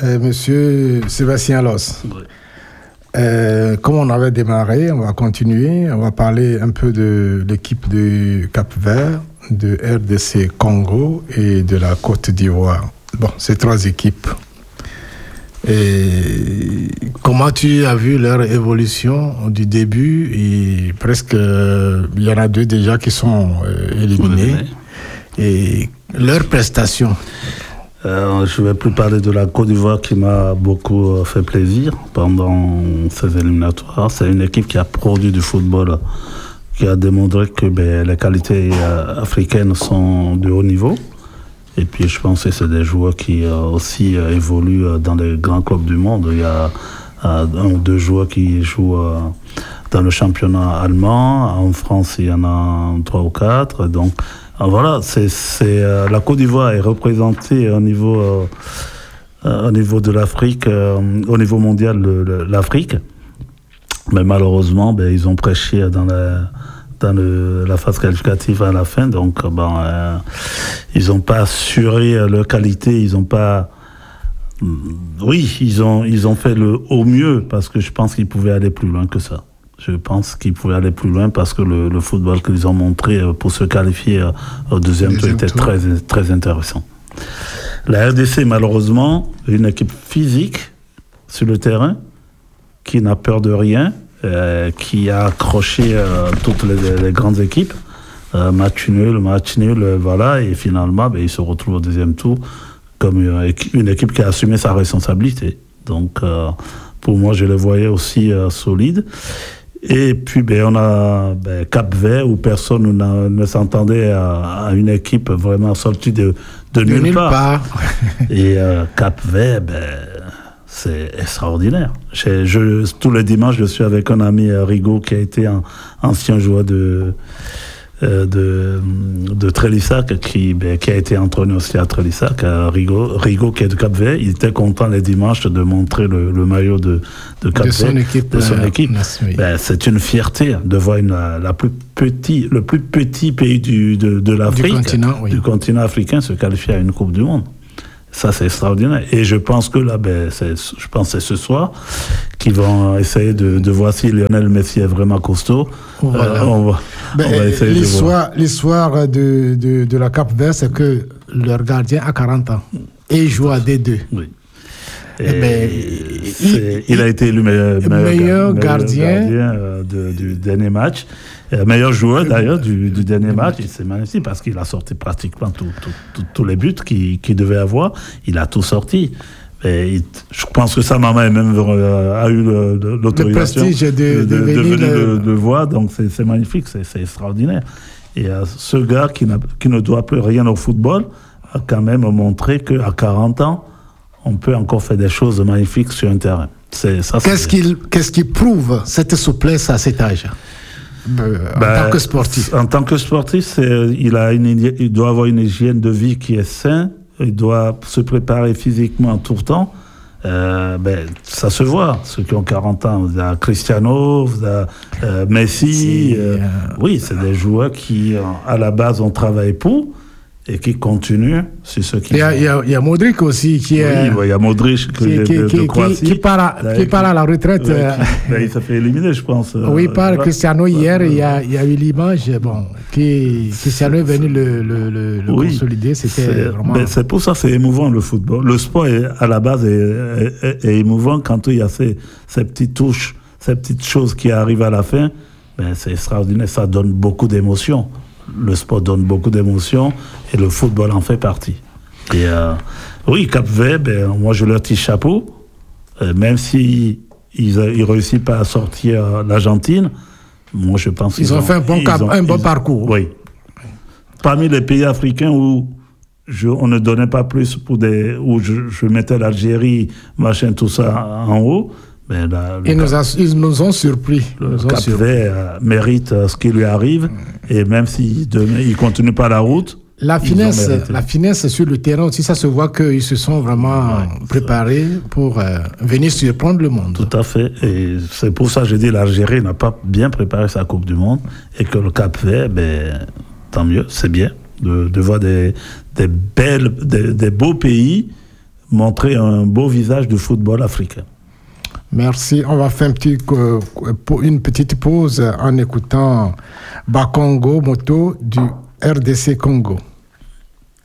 Monsieur Sébastien Los. Oui. Comme on avait démarré, on va continuer. On va parler un peu de l'équipe du Cap-Vert, de RDC Congo et de la Côte d'Ivoire. Bon, ces trois équipes. Et comment tu as vu leur évolution du début? Et presque, il y en a deux déjà qui sont éliminés. Et leurs prestations. Je ne vais plus parler de la Côte d'Ivoire qui m'a beaucoup fait plaisir pendant ces éliminatoires. C'est une équipe qui a produit du football, qui a démontré que les qualités africaines sont de haut niveau. Et puis je pense que c'est des joueurs qui aussi évoluent dans les grands clubs du monde. Il y a un ou deux joueurs qui jouent dans le championnat allemand. En France, il y en a 3 ou 4. Donc voilà, la Côte d'Ivoire est représentée au niveau de l'Afrique, au niveau mondial de l'Afrique. Mais malheureusement, ils ont prêché dans la phase qualificative à la fin. Donc, ils n'ont pas assuré leur qualité. Ils n'ont pas... Oui, ils ont fait au mieux parce que je pense qu'ils pouvaient aller plus loin que ça. Je pense qu'ils pouvaient aller plus loin parce que le football qu'ils ont montré pour se qualifier au deuxième tour était très, très intéressant. La RDC, malheureusement, une équipe physique sur le terrain qui n'a peur de rien, qui a accroché toutes les grandes équipes. Match nul, voilà, et finalement, ils se retrouvent au deuxième tour comme une équipe qui a assumé sa responsabilité. Donc, pour moi, je les voyais aussi solides. Et puis, on a Cap-Vert, où personne ne s'entendait à une équipe vraiment sortie de nulle part. Et Cap-Vert, c'est extraordinaire. Tous les dimanches, je suis avec un ami, Rigaud, qui a été un ancien joueur de Trélissac, qui a été entraîneur aussi à Trélissac. Rigaud, qui est de Cap-Vert, il était content les dimanches de montrer le maillot de Cap-Vert, de son équipe. C'est une fierté de voir le plus petit pays de l'Afrique, du continent africain, se qualifier à une Coupe du Monde. Ça, c'est extraordinaire. Et je pense que là, c'est ce soir qu'ils vont essayer de voir si Lionel Messi est vraiment costaud. Voilà. On va essayer de voir. L'histoire de la Cap-Vert, c'est que leur gardien a 40 ans et il joue à D2. Oui. Il a été élu meilleur gardien du dernier match. Meilleur joueur d'ailleurs du dernier match. Et c'est magnifique parce qu'il a sorti pratiquement tous les buts qu'il devait avoir. Il a tout sorti. Et je pense que sa maman même a eu l'autorisation de venir le voir. Donc c'est magnifique, c'est extraordinaire. Et ce gars qui ne doit plus rien au football a quand même montré qu'à 40 ans, on peut encore faire des choses magnifiques sur un terrain. Qu'est-ce qui prouve cette souplesse à cet âge en tant que sportif? En tant que sportif, il doit avoir une hygiène de vie qui est saine. Il doit se préparer physiquement tout le temps. Ça se voit. Ceux qui ont 40 ans, vous avez Cristiano, vous avez Messi. Oui, c'est des joueurs qui, à la base, ont travaillé pour et qui continuent sur ce qui... Il y a Modric aussi qui est... Oui, il y a Modric de Croatie. Qui part à la retraite. Il s'est fait éliminer, je pense. Oui, par Cristiano hier, il y a eu l'image, Cristiano est venu le consolider, c'était vraiment... C'est pour ça que c'est émouvant le football. Le sport, à la base, est émouvant quand il y a ces petites touches, ces petites choses qui arrivent à la fin. C'est extraordinaire, ça donne beaucoup d'émotions. Le sport donne beaucoup d'émotions et le football en fait partie. Et oui, Cap-Vert, moi je leur tire chapeau, même si ils réussissent pas à sortir l'Argentine. Moi je pense qu'ils ont fait un bon parcours. Oui. Parmi les pays africains où on ne donnait pas plus où je mettais l'Algérie, machin, tout ça en haut. Ils nous ont surpris. Le Cap-Vert mérite ce qui lui arrive, et même s'il ne continue pas la route. La finesse sur le terrain aussi, ça se voit qu'ils se sont vraiment préparés pour venir surprendre le monde. Tout à fait. Et c'est pour ça que je dis que l'Algérie n'a pas bien préparé sa Coupe du Monde, et que le Cap-Vert, tant mieux, c'est bien de voir des beaux pays montrer un beau visage du football africain. Merci. On va faire une petite pause en écoutant Bakongo Moto du RDC Congo.